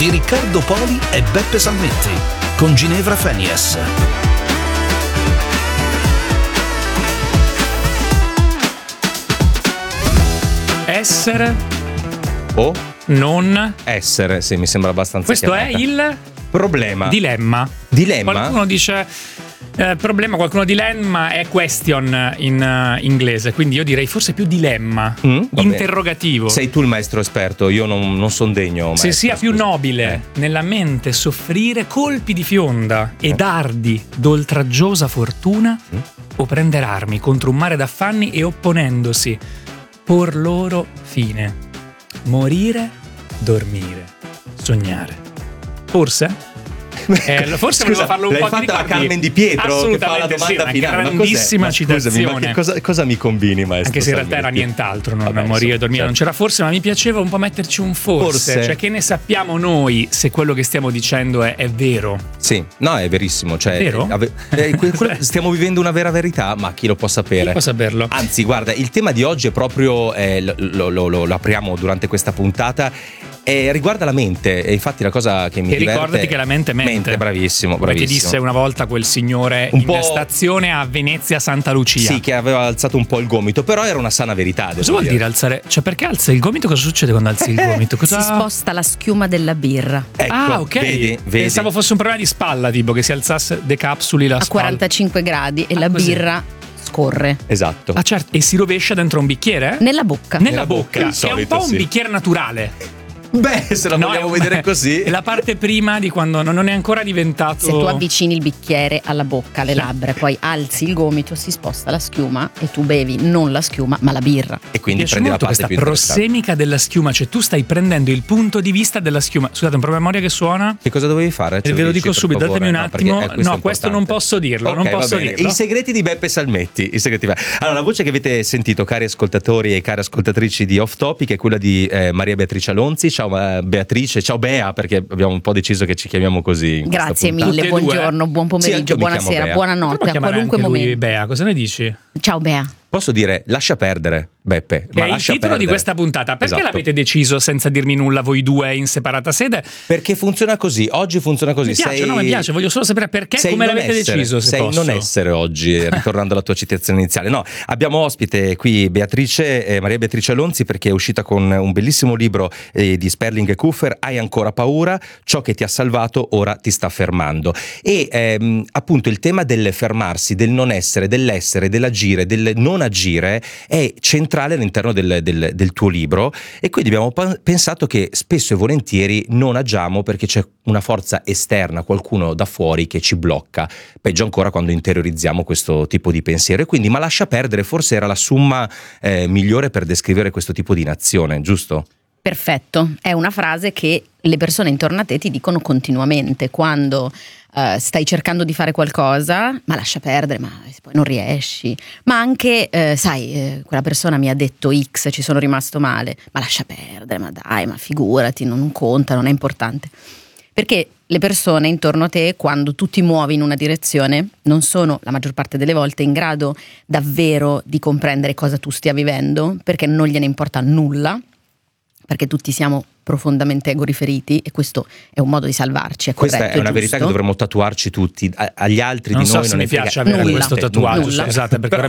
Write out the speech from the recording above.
di Riccardo Poli e Beppe Salmetti, con Ginevra Fenies. Essere o non essere, sì, mi sembra abbastanza questo chiamata. è il problema. dilemma. Dilemma? Problema, qualcuno dilemma è question in inglese, quindi io direi forse più dilemma, interrogativo. Sei tu il maestro esperto, io non sono degno. Se sia più nobile nella mente soffrire colpi di fionda e dardi d'oltraggiosa fortuna o prendere armi contro un mare d'affanni e opponendosi por loro fine, morire, dormire, sognare. Forse? Forse voleva farlo un po' di ricordi. L'hai fatta la Carmen Di Pietro che fa la domanda finale. Grandissima citazione. Ma cosa mi combini, maestro? Anche se in realtà era nient'altro, non Vabbè, morire e dormire, certo. Non c'era forse, ma mi piaceva un po' metterci un forse. Cioè, che ne sappiamo noi se quello che stiamo dicendo è vero? Sì, no, è verissimo. Cioè, è vero? Stiamo vivendo una vera verità, ma chi lo può sapere? Chi può saperlo? Anzi, guarda, il tema di oggi è proprio, lo apriamo durante questa puntata, riguarda la mente. E infatti la cosa che mi diverte, ricordati che la mente mente. Bravissimo. Come ti disse una volta quel signore in stazione a Venezia Santa Lucia. Sì, che aveva alzato un po' il gomito, però era una sana verità. Cosa vuol dire alzare? Cioè, perché alza il gomito? Cosa succede quando alzi il gomito? Si sposta la schiuma della birra. Ecco, ok. Vedi. Pensavo fosse un problema di spalla, tipo che si alzasse, decapsuli la a spalla 45 gradi e la così. birra scorre. Esatto. Ah, certo. E si rovescia dentro un bicchiere? Nella bocca. Nella bocca, di che è un solito, po' un sì. bicchiere naturale. Beh, se la vogliamo vedere così. È la parte prima di quando non è ancora diventato. Se tu avvicini il bicchiere alla bocca, alle labbra, poi alzi il gomito, si sposta la schiuma e tu bevi non la schiuma ma la birra. E quindi Mi piace prendi la molto parte questa più interessante. prossemica della schiuma, cioè tu stai prendendo il punto di vista della schiuma. Scusate, un problema a memoria che suona? Che cosa dovevi fare? Ve lo dico subito, datemi un attimo. No, è questo non posso dirlo. Ok, non posso va bene. dirlo. I segreti di Beppe Salmetti. Allora, la voce che avete sentito, cari ascoltatori e cari ascoltatrici di Off Topic, è quella di Maria Beatrice Alonzi. Ciao Beatrice, ciao Bea, perché abbiamo un po' deciso che ci chiamiamo così. Grazie Tutte mille, e buongiorno, buon Sì, pomeriggio, anche io mi buonasera, chiamo Bea. buonanotte, Potremmo a chiamare qualunque anche lui momento. Bea, cosa ne dici? Ciao Bea. Posso dire, lascia perdere, Beppe. Che è il titolo di questa puntata. Perché l'avete deciso senza dirmi nulla voi due in separata sede? Perché funziona così, oggi funziona così. Mi piace, voglio solo sapere perché, come l'avete deciso. Se sei posso. non essere oggi, ritornando alla tua citazione iniziale. No, abbiamo ospite qui Maria Beatrice Alonzi, perché è uscita con un bellissimo libro di Sperling e Kuffer, Hai ancora paura? Ciò che ti ha salvato ora ti sta fermando. E appunto il tema del fermarsi, del non essere, dell'essere, dell'agire, del non agire è centrale all'interno del tuo libro, e quindi abbiamo pensato che spesso e volentieri non agiamo perché c'è una forza esterna, qualcuno da fuori che ci blocca, peggio ancora quando interiorizziamo questo tipo di pensiero. E quindi ma lascia perdere forse era la summa migliore per descrivere questo tipo di inazione, giusto? Perfetto, è una frase che le persone intorno a te ti dicono continuamente quando stai cercando di fare qualcosa, ma lascia perdere, ma poi non riesci, ma anche quella persona mi ha detto X, ci sono rimasto male, ma lascia perdere, ma dai, ma figurati, non conta, non è importante. Perché le persone intorno a te, quando tu ti muovi in una direzione, non sono la maggior parte delle volte in grado davvero di comprendere cosa tu stia vivendo, perché non gliene importa nulla, perché tutti siamo profondamente egoriferiti e questo è un modo di salvarci. È Questa corretto, è una giusto? verità che dovremmo tatuarci tutti, agli altri Non di so noi se non mi ne frega piace avere nulla. questo tatuaggio, Nulla. scusate, perché